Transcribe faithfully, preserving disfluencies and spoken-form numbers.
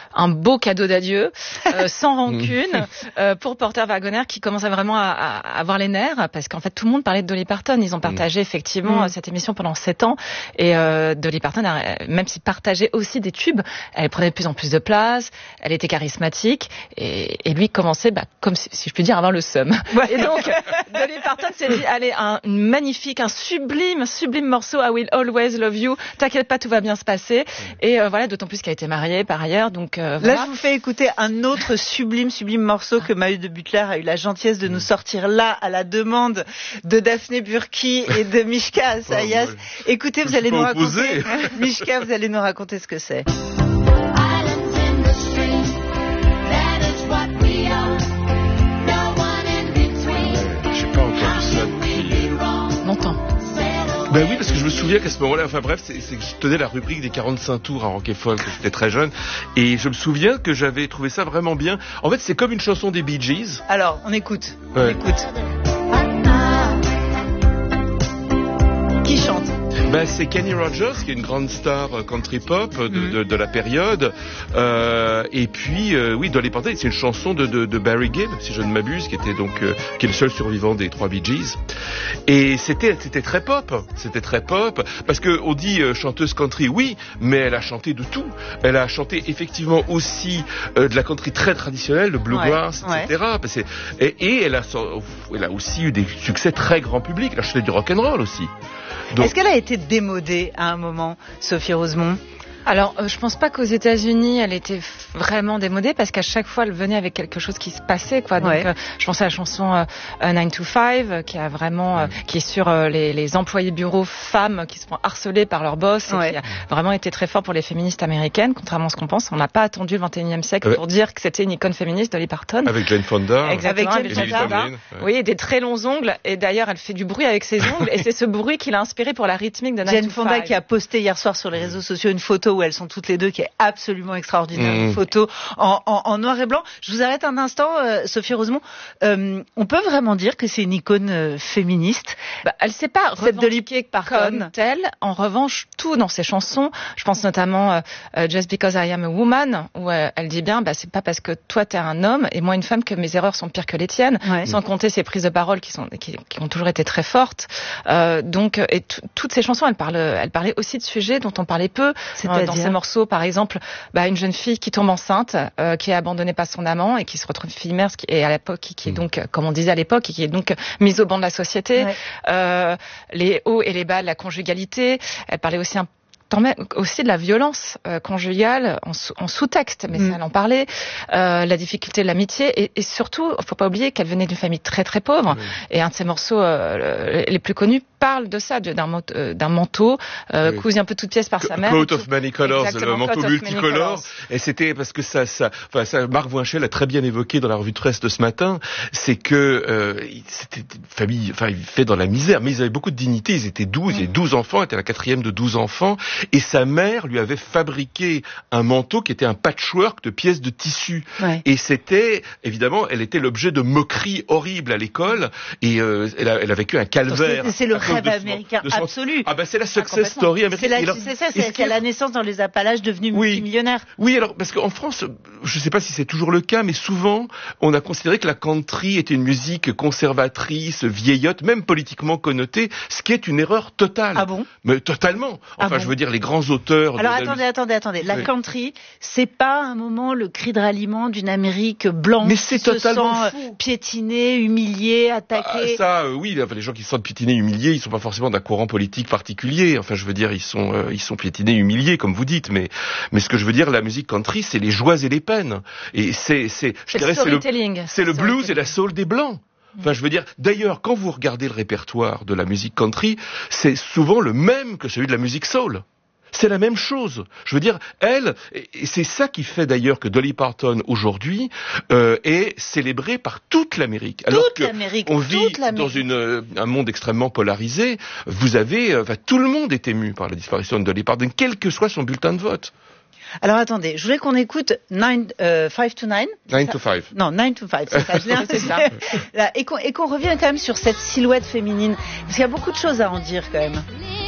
un beau cadeau d'adieu, euh, sans rancune, euh, pour Porter Wagoner, qui commençait vraiment à, à avoir les nerfs, parce qu'en fait tout le monde parlait de Dolly Parton. Ils ont partagé effectivement mmh. cette émission pendant sept ans, et euh, Dolly Parton, même s'il partageait aussi des tubes, elle prenait de plus en plus de place, elle était charismatique, et, et lui commençait, bah, comme si, si je puis dire, à avoir le seum. Ouais. Et donc Dolly Parton s'est dit, allez, un une magnifique, un sublime, sublime morceau, I Will Always Love You. T'inquiète pas, tout va bien se passer. Et euh, voilà, d'autant plus qu'elle a été mariée par ailleurs. Donc euh, voilà. Là, je vous fais écouter un autre sublime, sublime morceau que Maud de Butler a eu la gentillesse de nous sortir là, à la demande de Daphné Burki et de Mishka Assayas. Oh, ouais. Écoutez, vous allez nous raconter. Mishka, vous allez nous raconter ce que c'est. Ben oui, parce que je me souviens qu'à ce moment-là, enfin bref, c'est, c'est que je tenais la rubrique des quarante-cinq tours à Rock et Folk, quand j'étais très jeune, et je me souviens que j'avais trouvé ça vraiment bien. En fait, c'est comme une chanson des Bee Gees. Alors, on écoute, on ouais. écoute. Qui chante ? Ben, c'est Kenny Rogers, qui est une grande star country pop de, mm. de, de la période. Euh, et puis, euh, oui, Dolly Parton, c'est une chanson de, de, de Barry Gibb, si je ne m'abuse, qui était donc, euh, qui est le seul survivant des trois Bee Gees. Et c'était, c'était très pop. C'était très pop. Parce que, on dit euh, chanteuse country, oui, mais elle a chanté de tout. Elle a chanté effectivement aussi euh, de la country très traditionnelle, le bluegrass, ouais, et cetera. Ouais. Parce que, et, et elle a, elle a aussi eu des succès très grand public. Elle a chanté du rock'n'roll aussi. Donc... Est-ce qu'elle a été démodée à un moment, Sophie Rosemont ? Alors, euh, je pense pas qu'aux États-Unis, elle était vraiment démodée, parce qu'à chaque fois, elle venait avec quelque chose qui se passait, quoi. Donc, ouais. euh, je pense à la chanson euh, nine to five, euh, qui a vraiment, euh, qui est sur euh, les, les employés bureaux femmes qui se font harceler par leur boss, ouais. et qui a vraiment été très fort pour les féministes américaines, contrairement à ce qu'on pense. On n'a pas attendu le vingt et unième siècle ouais. pour dire que c'était une icône féministe, Dolly Parton. Avec Jane Fonda. Exactement, avec Jane Fonda. Ouais. Oui, et des très longs ongles. Et d'ailleurs, elle fait du bruit avec ses ongles, et c'est ce bruit qui l'a inspiré pour la rythmique de nine to five. Jane Fonda qui a posté hier soir sur les réseaux sociaux une photo où elles sont toutes les deux, qui est absolument extraordinaire, mmh. une photo en, en, en noir et blanc. Je vous arrête un instant, euh, Sophie Rosemont. Euh, on peut vraiment dire que c'est une icône euh, féministe. Bah, elle ne s'est pas revendiquée comme telle. En revanche, tout dans ses chansons, je pense notamment euh, euh, Just Because I Am a Woman, où euh, elle dit bien, bah, c'est pas parce que toi t'es un homme et moi une femme que mes erreurs sont pires que les tiennes, ouais. sans compter ses prises de parole qui sont qui, qui ont toujours été très fortes. Euh, donc, et t- toutes ces chansons, elle parle, elle parlait aussi de sujets dont on parlait peu euh, dans ses morceaux. Par exemple, bah, une jeune fille qui tombe enceinte, euh, qui est abandonnée par son amant et qui se retrouve fille mère, qui est à l'époque, qui est donc, comme on disait à l'époque, qui est donc mise au banc de la société. Ouais. Euh, les hauts et les bas de la conjugalité. Elle parlait aussi un aussi de la violence euh, conjugale en, sous, en sous-texte, mais mmh. ça, elle en parlait, euh, la difficulté de l'amitié, et, et surtout, il faut pas oublier qu'elle venait d'une famille très très pauvre, mmh. et un de ses morceaux euh, les plus connus parle de ça, de, d'un, euh, d'un manteau euh, oui. cousu un peu toute pièce par C- sa mère. Coat of Many Colors, le manteau multicolore, et c'était parce que ça, ça, enfin, ça, Marc Voinchel a très bien évoqué dans la revue de presse de ce matin, c'est que euh, c'était une famille, enfin, ils vivaient dans la misère, mais ils avaient beaucoup de dignité, ils étaient douze, mmh. il y avait douze enfants, elle était la quatrième de douze enfants, et sa mère lui avait fabriqué un manteau qui était un patchwork de pièces de tissu. Ouais. Et c'était, évidemment, elle était l'objet de moqueries horribles à l'école, et euh, elle, a, elle a vécu un calvaire. C'est, c'est le rêve américain son, absolu. Ah ben c'est la success ah, story américaine. C'est, la, c'est ça, c'est, c'est la naissance dans les Appalaches devenue oui. multimillionnaire. Oui, alors, parce qu'en France, je ne sais pas si c'est toujours le cas, mais souvent, on a considéré que la country était une musique conservatrice, vieillotte, même politiquement connotée, ce qui est une erreur totale. Ah bon? Mais totalement. Enfin, ah bon je veux dire, les grands auteurs. Alors de attendez, la... attendez, attendez. La oui. country, c'est pas un moment le cri de ralliement d'une Amérique blanche mais c'est qui totalement se sent piétinée, humiliée, attaquée. Ah, ça, euh, oui, les gens qui se sentent piétinés, humiliés, ils sont pas forcément d'un courant politique particulier. Enfin, je veux dire, ils sont, euh, ils sont piétinés, humiliés, comme vous dites. Mais, mais ce que je veux dire, la musique country, c'est les joies et les peines. Et c'est, c'est, je c'est dirais, c'est le, c'est le blues et la soul des blancs. Enfin, je veux dire, d'ailleurs, quand vous regardez le répertoire de la musique country, c'est souvent le même que celui de la musique soul. C'est la même chose. Je veux dire, elle, et c'est ça qui fait d'ailleurs que Dolly Parton aujourd'hui euh, est célébrée par toute l'Amérique. Alors toute que l'Amérique, on vit toute l'Amérique. dans une, un monde extrêmement polarisé. Vous avez, enfin, tout le monde est ému par la disparition de Dolly Parton, quel que soit son bulletin de vote. Alors attendez, je voulais qu'on écoute nine, euh, five to nine. nine to five. Non, nine to five, c'est ça. Je l'ai c'est ça. Là, et, qu'on, et qu'on revienne quand même sur cette silhouette féminine, parce qu'il y a beaucoup de choses à en dire quand même.